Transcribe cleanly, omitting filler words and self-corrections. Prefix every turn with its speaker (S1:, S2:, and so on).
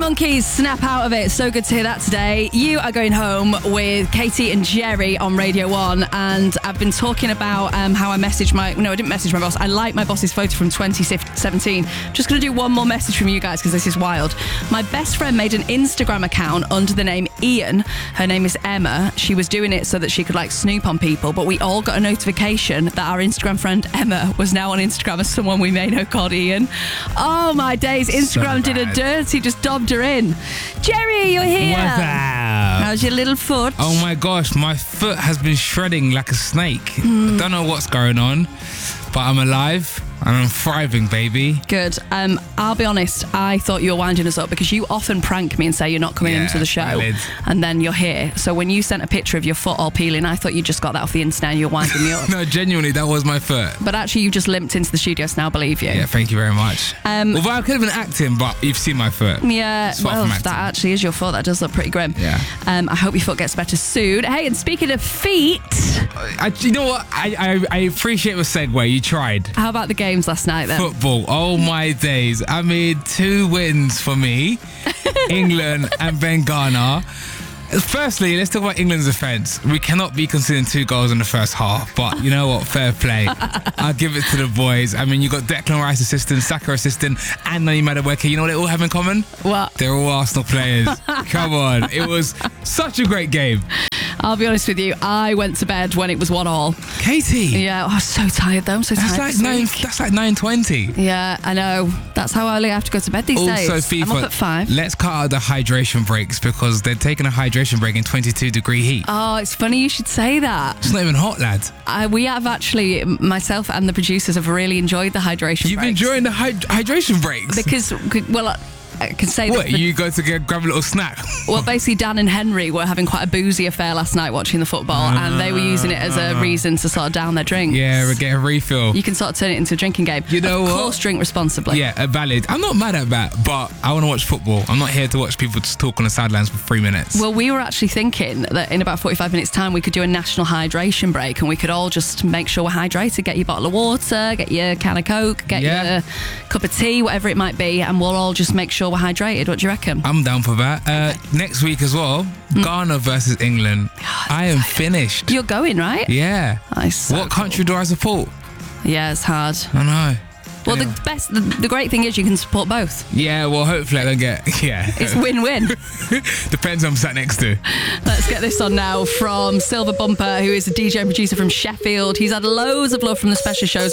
S1: Monkeys, Snap Out of It. So good to hear that today. You are going home with Katie and Jerry on Radio 1, and I've been talking about how I messaged I didn't message my boss. I liked my boss's photo from 2017. Just going to do one more message from you guys because this is wild. My best friend made an Instagram account under the name Ian. Her name is Emma. She was doing it so that she could snoop on people, but we all got a notification that our Instagram friend Emma was now on Instagram as someone we may know called Ian. Oh my days, Instagram did her dirty, just dobbed her in. Jerry, you're here.
S2: What's up?
S1: How's your little foot?
S2: Oh my gosh, my foot has been shredding like a snake. I don't know what's going on, but I'm alive and I'm thriving, baby.
S1: Good. I'll be honest, I thought you were winding us up because you often prank me and say you're not coming into the show,
S2: valid.
S1: and then you're here. So when you sent a picture of your foot all peeling, I thought you just got that off the internet and you're winding me up.
S2: No, genuinely, that was my foot.
S1: But actually, you just limped into the studio, so now I believe you.
S2: Yeah, thank you very much. Although I could have been acting, but you've seen my foot.
S1: Yeah, well,
S2: that
S1: actually is your foot. That does look pretty grim.
S2: Yeah.
S1: I hope your foot gets better soon. Hey, and speaking of feet,
S2: You know what? I appreciate the segue. You tried.
S1: how about the games last night then?
S2: Football. Oh my days. I mean, 2 wins for me. England and then Ghana. Firstly, let's talk about England's defence. We cannot be conceding 2 goals in the first half, but you know what? Fair play. I'll give it to the boys. I mean, you got Declan Rice assistant, Saka assistant, and Nani Madueke. You know what they all have in common?
S1: What?
S2: They're all Arsenal players. Come on. It was such a great game.
S1: I'll be honest with you, I went to bed when it was 1-1.
S2: Katie.
S1: Yeah, I was so tired though. I'm so tired.
S2: That's like 9:20.
S1: Yeah, I know. That's how early I have to go to bed these days.
S2: Also, FIFA,
S1: I'm up at 5.
S2: let's cut out the hydration breaks because they're taking a hydration break in 22-degree heat.
S1: Oh, it's funny you should say that.
S2: It's not even hot, lad.
S1: We have actually, myself and the producers have really enjoyed the hydration
S2: You've
S1: breaks.
S2: been enjoying the hydration breaks?
S1: Because, well, I can say
S2: What,
S1: that.
S2: you go to grab a little snack?
S1: Well, basically, Dan and Henry were having quite a boozy affair last night watching the football, and they were using it as a reason to sort of down their drinks.
S2: Yeah, we get a refill.
S1: You can sort of turn it into a drinking game.
S2: You know
S1: of
S2: what?
S1: course, drink responsibly.
S2: Yeah, valid. I'm not mad at that, but I want to watch football. I'm not here to watch people just talk on the sidelines for 3 minutes.
S1: Well, we were actually thinking that in about 45 minutes' time, we could do a national hydration break, and we could all just make sure we're hydrated. Get your bottle of water, get your can of Coke, get your cup of tea, whatever it might be, and we'll all just make sure we're hydrated. What do you reckon?
S2: I'm down for that. Next week as well, Ghana versus England. I am finished.
S1: You're going, right?
S2: Yeah.
S1: So
S2: what country do I support?
S1: Yeah, it's hard.
S2: I know.
S1: Well,
S2: Anyway.
S1: the great thing is you can support both.
S2: Yeah, well, hopefully I don't get... Yeah.
S1: It's win-win.
S2: Depends who I'm sat next to.
S1: Let's get this on now from Silver Bumper, who is a DJ and producer from Sheffield. He's had loads of love from the special shows